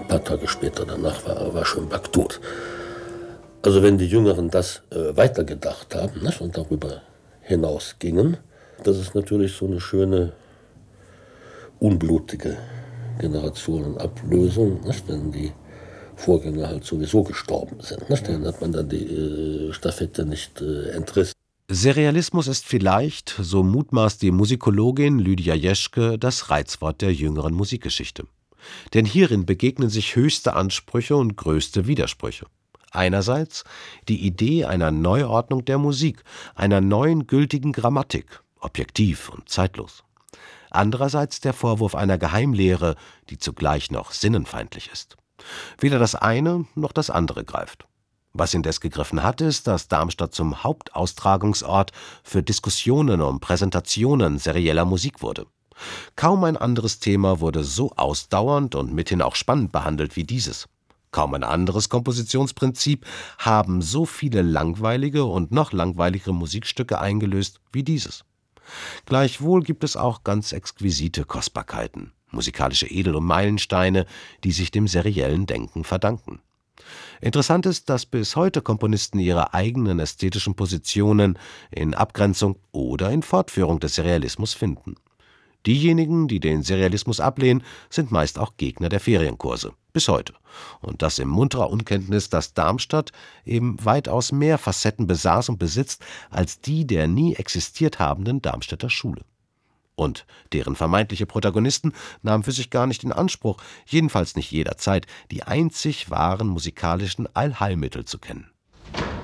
Ein paar Tage später danach war Schönberg tot. Also wenn die Jüngeren das weitergedacht haben, nicht, und darüber hinausgingen, das ist natürlich so eine schöne, unblutige Generationenablösung, nicht, wenn die Vorgänger halt sowieso gestorben sind. Nicht? Dann hat man dann die Stafette nicht entrissen. Serialismus ist vielleicht, so mutmaßt die Musikologin Lydia Jeschke, das Reizwort der jüngeren Musikgeschichte. Denn hierin begegnen sich höchste Ansprüche und größte Widersprüche. Einerseits die Idee einer Neuordnung der Musik, einer neuen gültigen Grammatik, objektiv und zeitlos. Andererseits der Vorwurf einer Geheimlehre, die zugleich noch sinnenfeindlich ist. Weder das eine noch das andere greift. Was indes gegriffen hat, ist, dass Darmstadt zum Hauptaustragungsort für Diskussionen und Präsentationen serieller Musik wurde. Kaum ein anderes Thema wurde so ausdauernd und mithin auch spannend behandelt wie dieses. Kaum ein anderes Kompositionsprinzip haben so viele langweilige und noch langweiligere Musikstücke eingelöst wie dieses. Gleichwohl gibt es auch ganz exquisite Kostbarkeiten, musikalische Edel- und Meilensteine, die sich dem seriellen Denken verdanken. Interessant ist, dass bis heute Komponisten ihre eigenen ästhetischen Positionen in Abgrenzung oder in Fortführung des Serialismus finden. Diejenigen, die den Serialismus ablehnen, sind meist auch Gegner der Ferienkurse, bis heute. Und das in munterer Unkenntnis, dass Darmstadt eben weitaus mehr Facetten besaß und besitzt als die der nie existiert habenden Darmstädter Schule. Und deren vermeintliche Protagonisten nahmen für sich gar nicht in Anspruch, jedenfalls nicht jederzeit, die einzig wahren musikalischen Allheilmittel zu kennen.